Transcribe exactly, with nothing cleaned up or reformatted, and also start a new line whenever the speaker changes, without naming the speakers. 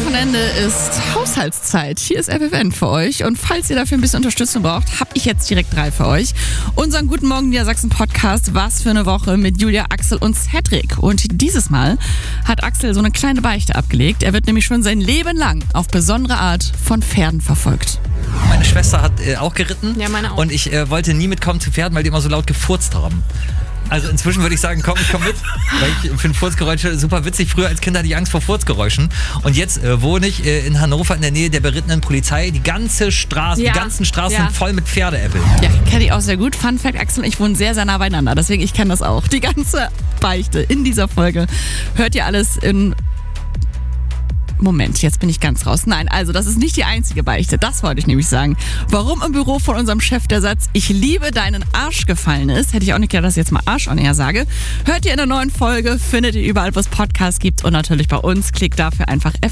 Wochenende ist Haushaltszeit. Hier ist F F N für euch. Und falls ihr dafür ein bisschen Unterstützung braucht, habe ich jetzt direkt drei für euch. Unseren Guten Morgen Niedersachsen Podcast Was für eine Woche mit Julia, Axel und Cedric. Und dieses Mal hat Axel so eine kleine Beichte abgelegt. Er wird nämlich schon sein Leben lang auf besondere Art von Pferden verfolgt.
Meine Schwester hat äh, auch geritten.
Ja, meine auch.
Und ich äh, wollte nie mitkommen zu Pferden, weil die immer so laut gefurzt haben. Also inzwischen würde ich sagen, komm, ich komm mit, weil ich finde Furzgeräusche super witzig. Früher als Kind hatte ich Angst vor Furzgeräuschen. Und jetzt äh, wohne ich äh, in Hannover in der Nähe der berittenen Polizei. Die ganze Straße,
Ja.
die ganzen Straßen
Ja.
sind voll mit Pferdeäppeln.
Ja, kenne ich auch sehr gut. Fun Fact, Axel und ich wohnen sehr, sehr nah beieinander. Deswegen, ich kenne das auch. Die ganze Beichte in dieser Folge hört ihr alles in... Moment, jetzt bin ich ganz raus. Nein, also das ist nicht die einzige Beichte. Das wollte ich nämlich sagen. Warum im Büro von unserem Chef der Satz "Ich liebe deinen Arsch" gefallen ist, hätte ich auch nicht gedacht, dass ich jetzt mal Arsch on air sage. Hört ihr in der neuen Folge, findet ihr überall, wo es Podcasts gibt und natürlich bei uns. Klickt dafür einfach F